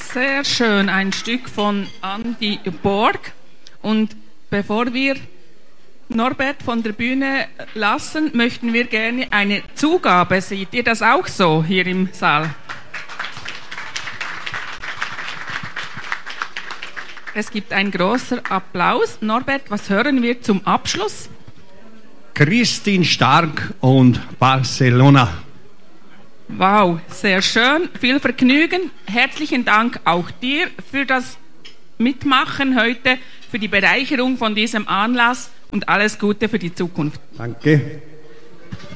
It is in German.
Sehr schön, ein Stück von Andy Borg. Und bevor wir Norbert von der Bühne lassen, möchten wir gerne eine Zugabe. Seht ihr das auch so hier im Saal? Es gibt einen großen Applaus. Norbert, was hören wir zum Abschluss? Christine Stark und Barcelona. Wow, sehr schön. Viel Vergnügen. Herzlichen Dank auch dir für das Mitmachen heute, für die Bereicherung von diesem Anlass und alles Gute für die Zukunft. Danke.